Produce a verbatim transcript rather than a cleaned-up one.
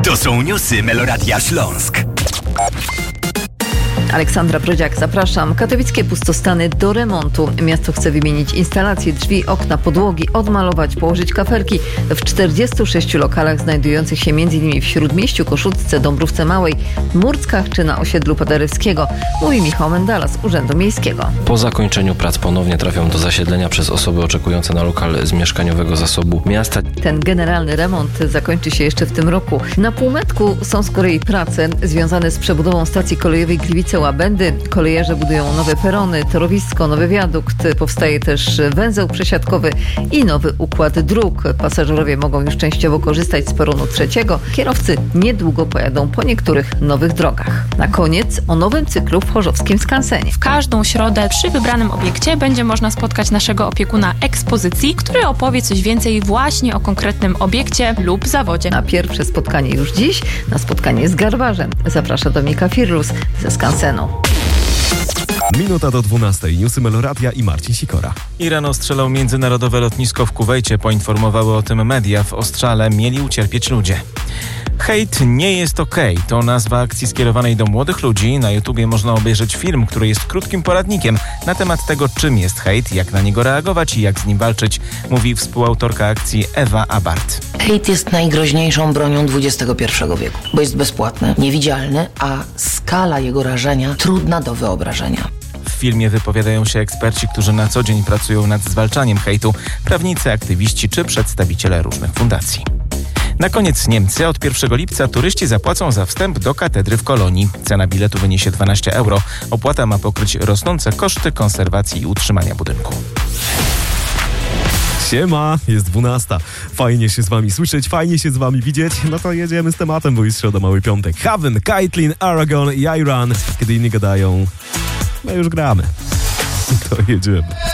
To są newsy Meloradia Śląsk. Aleksandra Brodziak, zapraszam. Katowickie pustostany do remontu. Miasto chce wymienić instalacje, drzwi, okna, podłogi, odmalować, położyć kafelki w czterdziestu sześciu lokalach znajdujących się m.in. w Śródmieściu, Koszutce, Dąbrówce Małej, Murckach czy na osiedlu Paderewskiego, mówi Michał Mendala z Urzędu Miejskiego. Po zakończeniu prac ponownie trafią do zasiedlenia przez osoby oczekujące na lokal z mieszkaniowego zasobu miasta. Ten generalny remont zakończy się jeszcze w tym roku. Na półmetku są z kolei prace związane z przebudową stacji kolejowej Gliwice-Łabędy. Kolejarze budują nowe perony, torowisko, nowy wiadukt. Powstaje też węzeł przesiadkowy i nowy układ dróg. Pasażerowie mogą już częściowo korzystać z peronu trzeciego. Kierowcy niedługo pojadą po niektórych nowych drogach. Na koniec o nowym cyklu w chorzowskim skansenie. W każdą środę przy wybranym obiekcie będzie można spotkać naszego opiekuna ekspozycji, który opowie coś więcej właśnie o konkretnym obiekcie lub zawodzie. Na pierwsze spotkanie już dziś, na spotkanie z garbarzem. Zaprasza Dominika Firlus ze skansenu. Minuta do dwunastej. Newsy Meloradia i Marcin Sikora. Iran ostrzelał międzynarodowe lotnisko w Kuwejcie. Poinformowały o tym media. W ostrzale mieli ucierpieć ludzie. Hejt nie jest okej. Okay. To nazwa akcji skierowanej do młodych ludzi. Na YouTubie można obejrzeć film, który jest krótkim poradnikiem na temat tego, czym jest hejt, jak na niego reagować i jak z nim walczyć, mówi współautorka akcji Ewa Abart. Hejt jest najgroźniejszą bronią dwudziestego pierwszego wieku, bo jest bezpłatny, niewidzialny, a skala jego rażenia trudna do wyobrażenia. W filmie wypowiadają się eksperci, którzy na co dzień pracują nad zwalczaniem hejtu, prawnicy, aktywiści czy przedstawiciele różnych fundacji. Na koniec Niemcy. Od pierwszego lipca turyści zapłacą za wstęp do katedry w Kolonii. Cena biletu wyniesie dwanaście euro. Opłata ma pokryć rosnące koszty konserwacji i utrzymania budynku. Siema, jest dwunasta. Fajnie się z wami słyszeć, fajnie się z wami widzieć. No to jedziemy z tematem, bo jest środa, mały piątek. Haven, Kaitlyn, Aragon i Iran. Kiedy inni gadają, my już gramy. To jedziemy.